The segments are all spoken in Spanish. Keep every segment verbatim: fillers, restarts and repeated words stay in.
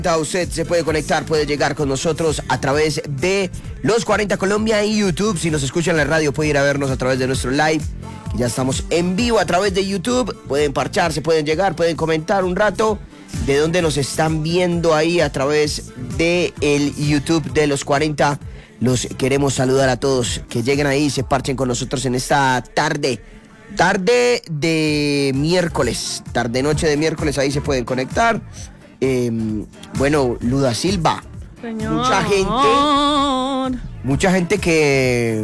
Usted se puede conectar, puede llegar con nosotros a través de Los cuarenta Colombia en YouTube. Si nos escucha en la radio, puede ir a vernos a través de nuestro live. Ya estamos en vivo a través de YouTube. Pueden parcharse, pueden llegar, pueden comentar un rato de dónde nos están viendo ahí a través de el YouTube de Los cuarenta. Los queremos saludar a todos que lleguen ahí y se parchen con nosotros en esta tarde. Tarde de miércoles, tarde noche de miércoles, ahí se pueden conectar. Eh, bueno, Luda Silva, Señor. mucha gente, mucha gente que,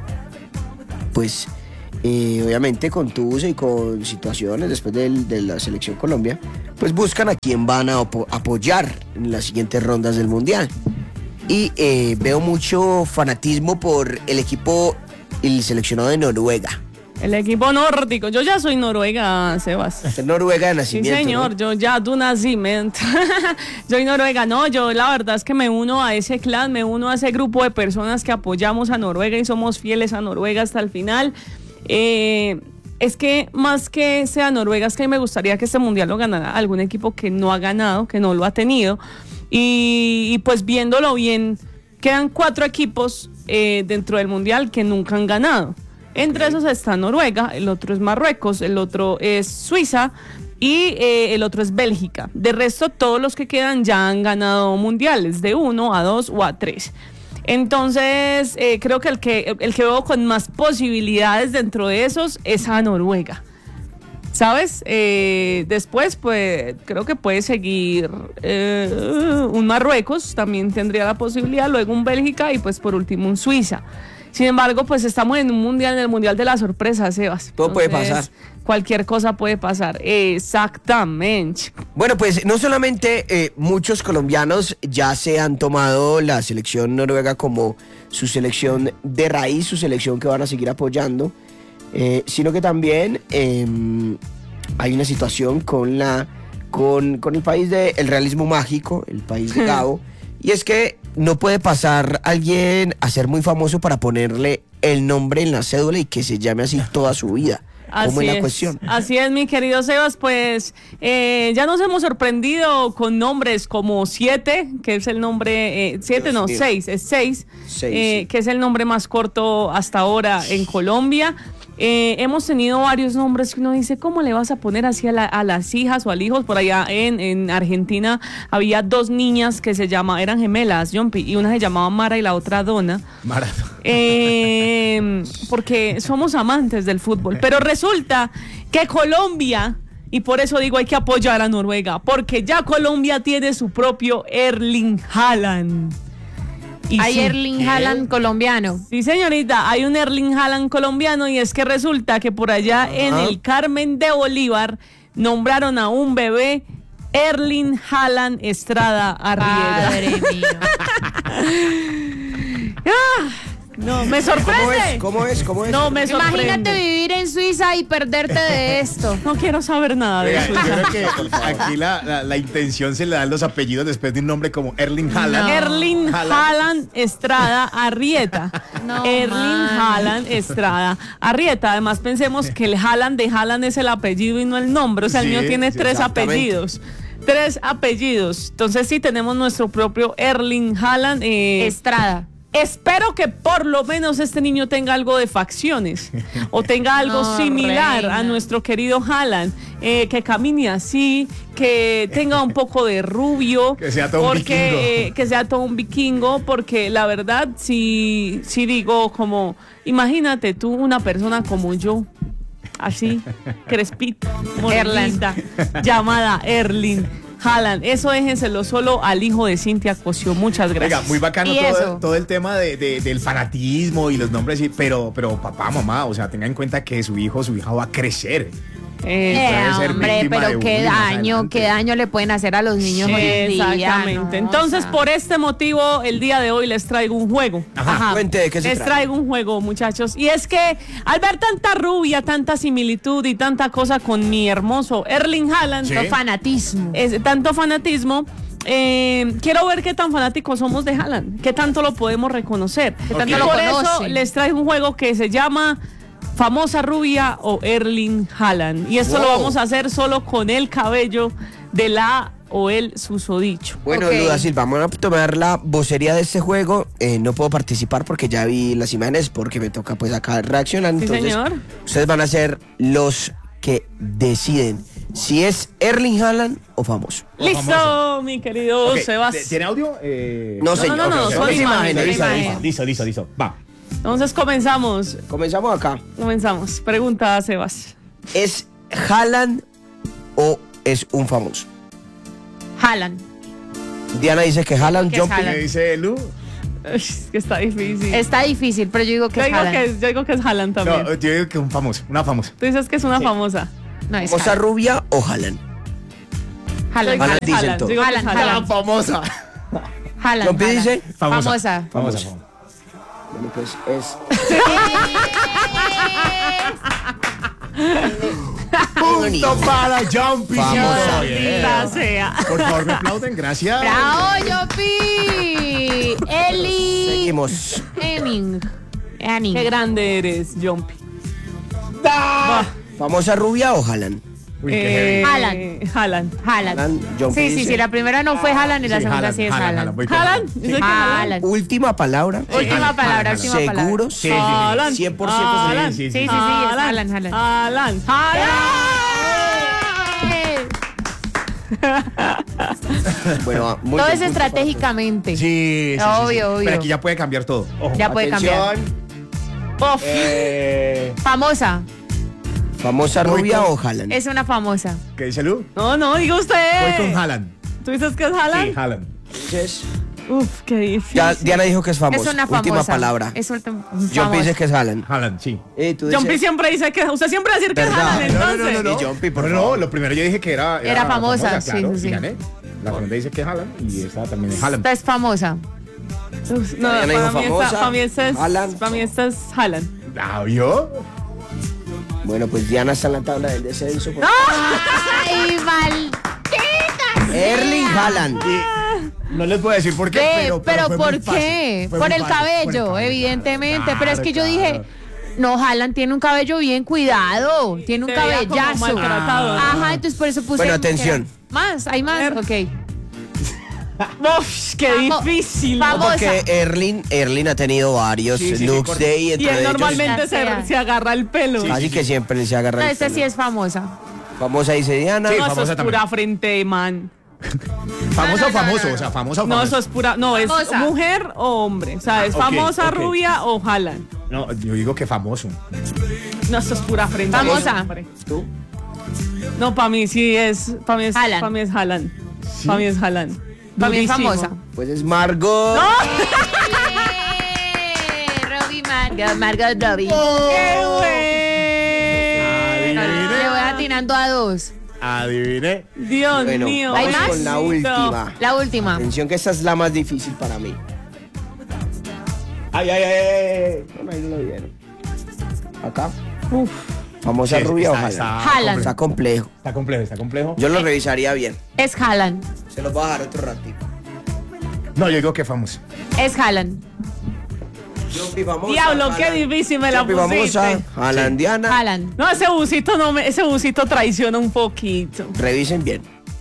pues, eh, obviamente con tusa y con situaciones después del, de la selección Colombia, pues buscan a quién van a apo- apoyar en las siguientes rondas del Mundial. Y eh, veo mucho fanatismo por el equipo, el seleccionado de Noruega. El equipo nórdico. Yo ya soy noruega, Sebas. Es Noruega de nacimiento. Sí, señor, ¿no? yo ya de nacimiento. Yo soy noruega. No, yo la verdad es que me uno a ese clan, me uno a ese grupo de personas que apoyamos a Noruega y somos fieles a Noruega hasta el final. Eh, es que más que sea Noruega, es que me gustaría que este mundial lo ganara algún equipo que no ha ganado, que no lo ha tenido. Y, y pues viéndolo bien, quedan cuatro equipos eh, dentro del mundial que nunca han ganado. Entre esos está Noruega, el otro es Marruecos, el otro es Suiza y eh, el otro es Bélgica. De resto, todos los que quedan ya han ganado mundiales, de uno a dos o a tres. Entonces, eh, creo que el que el que veo con más posibilidades dentro de esos es a Noruega. ¿Sabes? Eh, después, pues, creo que puede seguir eh, un Marruecos, también tendría la posibilidad, luego un Bélgica y pues por último un Suiza. Sin embargo, pues estamos en un mundial, en el mundial de la sorpresa, Sebas. Todo puede pasar. Cualquier cosa puede pasar. Exactamente. Bueno, pues no solamente eh, muchos colombianos ya se han tomado la selección noruega como su selección de raíz, su selección que van a seguir apoyando, eh, sino que también eh, hay una situación con la con, con el país del realismo mágico, el país de Gabo. Y es que no puede pasar alguien a ser muy famoso para ponerle el nombre en la cédula y que se llame así toda su vida. ¿Cómo es la cuestión? Así es, mi querido Sebas, pues eh, ya nos hemos sorprendido con nombres como Siete, que es el nombre, eh, Siete Dios no, mío. seis, es seis, seis eh, sí. que es el nombre más corto hasta ahora en Colombia. Eh, hemos tenido varios nombres que uno dice, ¿cómo le vas a poner así a, la, a las hijas o al hijo? Por allá en, en Argentina había dos niñas que se llamaban, eran gemelas, Jumpy, y una se llamaba Mara y la otra Donna. Mara. Eh, porque somos amantes del fútbol. Pero resulta que Colombia, y por eso digo hay que apoyar a Noruega, porque ya Colombia tiene su propio Erling Haaland. Y hay sí. Erling Haaland colombiano. Sí, señorita, hay un Erling Haaland colombiano y es que resulta que por allá Ajá. en el Carmen de Bolívar nombraron a un bebé Erling Haaland Estrada Arrieta. Padre mío. ah, no, me sorprende. ¿Cómo es? ¿Cómo es? ¿Cómo es? No, me sorprende. Imagínate vivir en Suiza y perderte de esto. No quiero saber nada de Oiga, eso. yo creo que aquí la, la, la intención se le dan los apellidos después de un nombre como Erling Haaland. No. Erling Haaland. Haaland Estrada Arrieta. No, Erling man. Haaland Estrada Arrieta. Además, pensemos que el Haaland de Haaland es el apellido y no el nombre. O sea, el Sí, mío tiene sí, tres apellidos. Tres apellidos. Entonces, sí, tenemos nuestro propio Erling Haaland. Eh, Estrada. Espero que por lo menos este niño tenga algo de facciones o tenga algo no, similar reina. a nuestro querido Haaland, eh, que camine así, que tenga un poco de rubio, que sea todo porque, un vikingo, eh, que sea todo un vikingo, porque la verdad sí, sí digo como, imagínate tú una persona como yo, así, crespita, morenita, llamada Erling Haaland, eso déjenselo solo al hijo de Cintia Cosio. Muchas gracias. Oiga, muy bacano todo, todo el tema de, de, del fanatismo y los nombres, pero, pero papá, mamá, o sea, tenga en cuenta que su hijo, su hija va a crecer. Eh, ser hombre, pero qué daño, qué daño le pueden hacer a los niños sí, hoy en día. Exactamente. No, Entonces, o sea. por este motivo, el día de hoy les traigo un juego. Ajá. Ajá. Cuente de qué se Les trata. traigo un juego, muchachos. Y es que al ver tanta rubia, tanta similitud y tanta cosa con mi hermoso Erling Haaland, Sí. Tanto fanatismo. es, tanto fanatismo. Eh, quiero ver qué tan fanáticos somos de Haaland, qué tanto lo podemos reconocer. Qué tanto Y lo por eso conocen. les traigo un juego que se llama Famosa Rubia o Erling Haaland. Y esto Wow. lo vamos a hacer solo con el cabello de la o el susodicho. Bueno, Ok. Luda Silva, vamos a tomar la vocería de este juego. Eh, no puedo participar porque ya vi las imágenes, porque me toca pues acá reaccionar. Sí, Entonces, señor. ustedes van a ser los que deciden si es Erling Haaland o famoso. Listo, famoso. mi querido Ok, Sebas. ¿tiene audio? Eh, No, no, señor. no, no, Ok, ok. solo Es imagen, imagen, listo, imagen. listo, listo, listo, listo. Va. Entonces comenzamos. Comenzamos acá. Comenzamos. Pregunta a Sebas. ¿Es Haaland o es un famoso? Haaland. Diana dice que Haaland, Que es Jumpy. Haaland. ¿Qué dice Lu? Es que está difícil. Está difícil, pero yo digo que yo, es digo Haaland. que es, yo digo que es Haaland también. No, yo digo que un famoso, una famosa. Tú dices que es una Sí. famosa. No, es ¿Famosa Haaland. rubia o Haaland? Yo Haaland. digo Haaland que es dicen Haaland. todo. Yo digo que es Haaland, Haaland. Haaland. famosa. Haaland. Jumpy Haaland. dice. Famosa. Famosa. Famosa. Famosa. Bueno, pues es. Punto para Jumpy. Famosa. Muy bien. Maldita sea. Por favor, me aplauden, gracias. ¡Bravo, Yopi! Eli. Seguimos. Henning. Henning. Qué grande eres, Jumpy. ¿Famosa rubia o Haaland? Uy, qué heavy. Haaland. Haaland. Haaland. Haaland, Jumpy Sí, sí, dice. sí, la primera no fue Haaland y la Sí, segunda Haaland, sí es Haaland, Haaland. Haaland, voy con Haaland. Sí. Dice que Haaland. Haaland. Última palabra. Última Haaland, palabra, Haaland. última palabra. ¿Seguros? Sí, sí, sí. Haaland. cien por ciento Haaland. sí, sí, Sí, sí, sí, es Haaland, Haaland. Haaland. Bueno, muy Todo bien, es punto para estratégicamente. Sí, sí, sí, Obvio, sí. obvio. Pero aquí ya puede cambiar todo. Ojo. Ya puede cambiar. Uf. Eh, Famosa. todos. ¿Famosa Voy rubia con- o Haaland? Es una famosa. ¿Qué dice Lu? No, no, diga usted. Voy con Haaland. ¿Tú dices que es Haaland? Sí, Haaland. Entonces, Uf, qué difícil. ya Diana dijo que es famosa. Es una famosa. Última palabra. Es ultim- Jumpy famosa. dice que es Haaland. Haaland, sí. Eh, tú Jumpy dices- siempre dice que. Usted siempre va a decir que es ¿Verdad? Haaland, No, No, no, entonces. no, no, no. Y Jumpy, por no, favor. no, lo primero yo dije que era. Era famosa, sí, claro, sí, sí. y gané. La segunda dice que es Haaland y esta también es Haaland. Esta es famosa. Uf, no, Diana para dijo mí, esta, famosa, para mí esta es. Haaland. Para mí esta es Haaland. ¿La vio? Bueno, pues Diana está en la tabla del descenso. por- ¡Ay, maldita! Erling Haaland. Y no les puedo decir por qué, Ve, pero, pero, fue ¿por muy fácil. qué? Fue Por muy el fácil, cabello, por el cabello. evidentemente. pero es que yo Claro, dije, claro. no, Haaland tiene un cabello bien cuidado. Tiene un Se veía como cabellazo. maltratado, ¿no? Ajá, entonces por eso puse. Bueno, atención. Más, hay más. Er- Ok. Uf, qué Famo- difícil. famo- No, porque Erling, Erling ha tenido varios Sí, sí, sí, looks correcto. de y Y entre él ellos, normalmente La se, fea. se agarra el pelo. Sí, casi que siempre se agarra No, el esta pelo. sí es famosa. Famosa dice Diana. Sí, No, eso famosa es también. pura frente, man. ¿Famoso No, o no, no, famoso? no, no. O sea, famosa o No, famosa. eso es pura. No, es Famosa. mujer o hombre. O sea, es Ok, famosa, ok. rubia o Haaland. No, yo digo que famoso. No, eso es pura frente. Famosa. hombre. ¿Tú? No, para mí sí es. Para mí es Haaland. Para mí es Haaland. Para mí es Haaland. Para mí es Durísimo. famosa. Pues es Margot. Robbie Margot, Margot Robbie. ¡Qué bueno! Adivine. Le voy atinando a dos. Adivine. Dios Bueno, mío. ¿hay vamos más? con la última. La última. Atención que esta es la más difícil para mí. Ay, ay, ay, ay. Bueno, ahí no lo vieron. Acá. Uf. Famosa Sí, rubia o está- Haaland. está Haaland. Está complejo. Está complejo, está complejo. Yo lo revisaría bien. Es Haaland. Se los voy a dejar otro ratito. No, yo digo que famoso. Es Haaland. Jumpy famosa. Diablo, qué Haaland. difícil me la Jumpy pusiste. famosa. Haaland, Diana. Haaland. No, ese busito no me, ese busito traiciona un poquito. Revisen bien.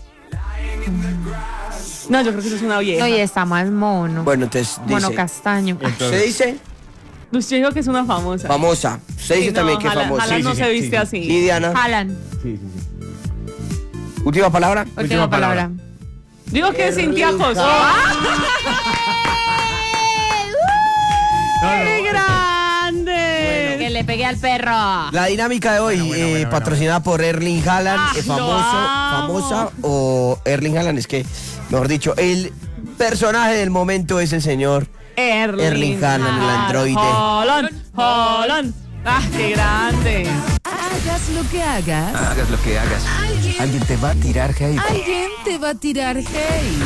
No, yo creo que eso es una vieja. No, y está más mono. Bueno, entonces mono dice. castaño. ¿Usted dice? Pues yo digo que es una famosa. Famosa. Usted dice Sí, no, también que es Haaland- famosa. Haaland Sí, no sí, se sí, viste sí. así. Sí, Diana. Haaland. Sí, sí, sí. Última palabra. Última, Última palabra. palabra. Digo que es Cintia Erling Coso. Haaland. No, no, ¡Qué no. grande! Que le pegué al perro. La dinámica de hoy, Bueno, bueno, eh, bueno, patrocinada por Erling Haaland, Ah, eh, lo famoso, amo. famosa o Erling Haaland, es que, mejor dicho, el personaje del momento es el señor Erling, Erling Haaland, el androide. Haaland, Haaland. ¡Ah, qué grande! Hagas lo que hagas, Hagas lo que hagas. alguien, Alguien te va a tirar hate. alguien te va a tirar hate.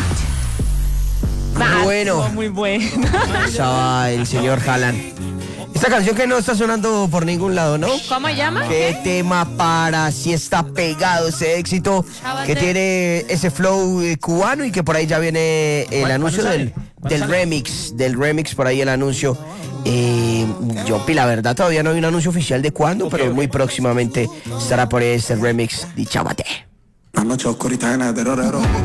Bueno, Oh, muy bueno. estaba el señor Haaland. Esta canción que no está sonando por ningún lado, ¿no? ¿Cómo se llama? ¿Qué tema para si está pegado ese éxito que tiene ese flow eh, cubano y que por ahí ya viene el ¿Cuál- anuncio cuándo del, sale? ¿Cuándo del sale? remix, del remix por ahí el anuncio. Eh, yo, la verdad, todavía no hay un anuncio oficial de cuándo, pero muy próximamente estará por ahí este remix de Chámate. La noche oscurita llena de terror,